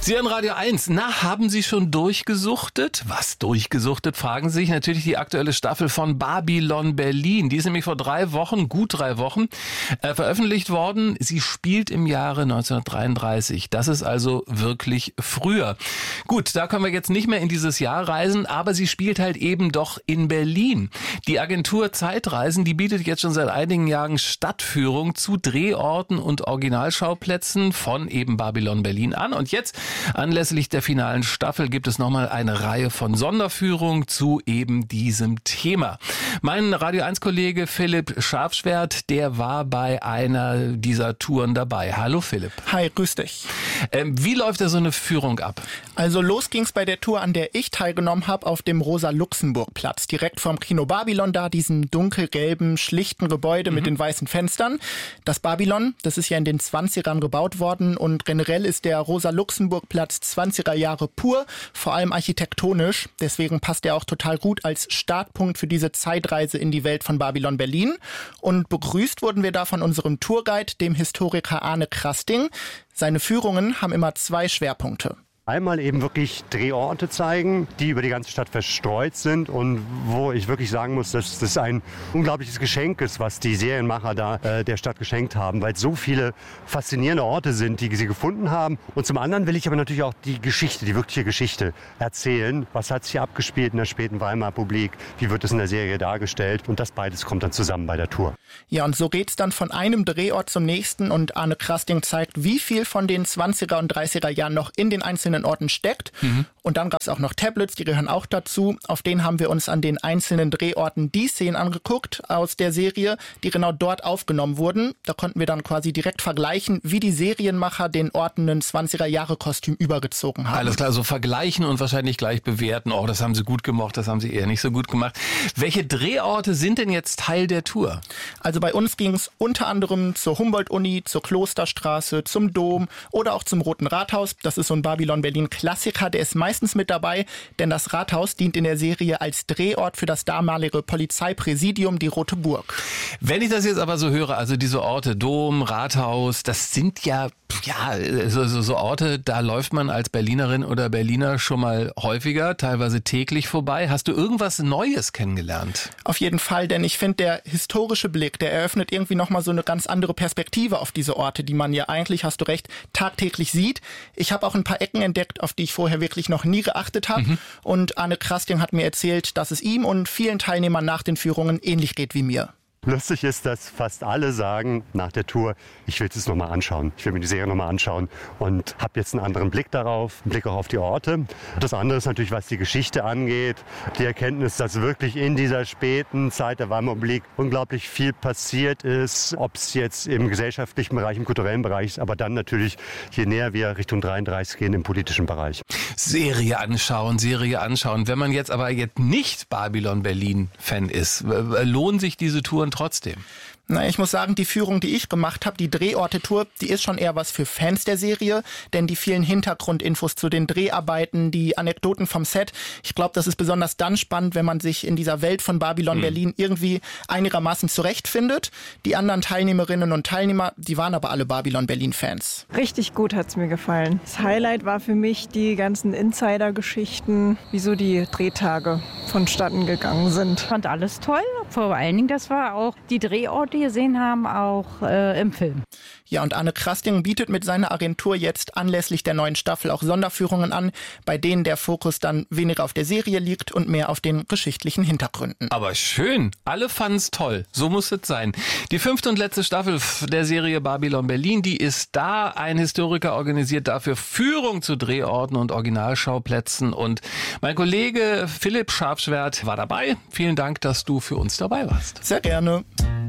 Sie hören Radio 1. Na, haben Sie schon durchgesuchtet? Was durchgesuchtet, fragen Sie sich. Natürlich die aktuelle Staffel von Babylon Berlin. Die ist nämlich vor gut 3 Wochen, veröffentlicht worden. Sie spielt im Jahre 1933. Das ist also wirklich früher. Gut, da können wir jetzt nicht mehr in dieses Jahr reisen, aber sie spielt halt eben doch in Berlin. Die Agentur Zeitreisen, die bietet jetzt schon seit einigen Jahren Stadtführung zu Drehorten und Originalschauplätzen von eben Babylon Berlin an. Und jetzt, anlässlich der finalen Staffel, gibt es nochmal eine Reihe von Sonderführungen zu eben diesem Thema. Mein Radio 1-Kollege Philipp Scharfschwert, der war bei einer dieser Touren dabei. Hallo Philipp. Hi, grüß dich. Wie läuft da so eine Führung ab? Also los ging's bei der Tour, an der ich teilgenommen habe, auf dem Rosa-Luxemburg-Platz. Direkt vorm Kino Babylon da, diesem dunkelgelben, schlichten Gebäude mit den weißen Fenstern. Das Babylon, das ist ja in den 20ern gebaut worden und generell ist der Rosa-Luxemburg-Platz 20er Jahre pur, vor allem architektonisch. Deswegen passt er auch total gut als Startpunkt für diese Zeitreise in die Welt von Babylon Berlin. Und begrüßt wurden wir da von unserem Tourguide, dem Historiker Arne Krasting. Seine Führungen haben immer 2 Schwerpunkte. Einmal eben wirklich Drehorte zeigen, die über die ganze Stadt verstreut sind und wo ich wirklich sagen muss, dass das ein unglaubliches Geschenk ist, was die Serienmacher da der Stadt geschenkt haben, weil es so viele faszinierende Orte sind, die sie gefunden haben. Und zum anderen will ich aber natürlich auch die Geschichte, die wirkliche Geschichte erzählen. Was hat sich hier abgespielt in der späten Weimarer Republik? Wie wird es in der Serie dargestellt? Und das beides kommt dann zusammen bei der Tour. Ja, und so geht's dann von einem Drehort zum nächsten und Arne Krasting zeigt, wie viel von den 20er und 30er Jahren noch in den einzelnen Orten steckt. Und dann gab es auch noch Tablets, die gehören auch dazu. Auf denen haben wir uns an den einzelnen Drehorten die Szenen angeguckt aus der Serie, die genau dort aufgenommen wurden. Da konnten wir dann quasi direkt vergleichen, wie die Serienmacher den Orten ein 20er-Jahre-Kostüm übergezogen haben. Alles klar, so vergleichen und wahrscheinlich gleich bewerten. Oh, das haben sie gut gemacht, das haben sie eher nicht so gut gemacht. Welche Drehorte sind denn jetzt Teil der Tour? Also bei uns ging es unter anderem zur Humboldt-Uni, zur Klosterstraße, zum Dom oder auch zum Roten Rathaus. Das ist so ein Babylon Berlin-Klassiker, der ist meistens mit dabei, denn das Rathaus dient in der Serie als Drehort für das damalige Polizeipräsidium, die Rote Burg. Wenn ich das jetzt aber so höre, also diese Orte, Dom, Rathaus, das sind ja so Orte, da läuft man als Berlinerin oder Berliner schon mal häufiger, teilweise täglich vorbei. Hast du irgendwas Neues kennengelernt? Auf jeden Fall, denn ich finde, der historische Blick, der eröffnet irgendwie nochmal so eine ganz andere Perspektive auf diese Orte, die man ja eigentlich, hast du recht, tagtäglich sieht. Ich habe auch ein paar Ecken entdeckt, auf die ich vorher wirklich noch nie geachtet habe. Und Arne Krasting hat mir erzählt, dass es ihm und vielen Teilnehmern nach den Führungen ähnlich geht wie mir. Lustig ist, dass fast alle sagen nach der Tour, ich will es nochmal anschauen. Ich will mir die Serie nochmal anschauen und habe jetzt einen anderen Blick darauf, einen Blick auch auf die Orte. Das andere ist natürlich, was die Geschichte angeht. Die Erkenntnis, dass wirklich in dieser späten Zeit der Weimarer Republik unglaublich viel passiert ist. Ob es jetzt im gesellschaftlichen Bereich, im kulturellen Bereich ist, aber dann natürlich, je näher wir Richtung 33 gehen, im politischen Bereich. Serie anschauen. Wenn man jetzt aber nicht Babylon Berlin-Fan ist, lohnen sich diese Touren trotzdem? Na, ich muss sagen, die Führung, die ich gemacht habe, die Drehorte-Tour, die ist schon eher was für Fans der Serie, denn die vielen Hintergrundinfos zu den Dreharbeiten, die Anekdoten vom Set, ich glaube, das ist besonders dann spannend, wenn man sich in dieser Welt von Babylon Berlin irgendwie einigermaßen zurechtfindet. Die anderen Teilnehmerinnen und Teilnehmer, die waren aber alle Babylon Berlin-Fans. Richtig gut hat's mir gefallen. Das Highlight war für mich die ganzen Insider-Geschichten, wie so die Drehtage vonstatten gegangen sind. Ich fand alles toll, vor allen Dingen, das war auch die Drehorte gesehen haben, auch im Film. Ja, und Arne Krasting bietet mit seiner Agentur jetzt anlässlich der neuen Staffel auch Sonderführungen an, bei denen der Fokus dann weniger auf der Serie liegt und mehr auf den geschichtlichen Hintergründen. Aber schön, alle fanden's toll, so muss es sein. Die 5. und letzte Staffel der Serie Babylon Berlin, die ist da. Ein Historiker organisiert dafür Führung zu Drehorten und Originalschauplätzen. Und mein Kollege Philipp Scharfschwert war dabei. Vielen Dank, dass du für uns dabei warst. Sehr gerne.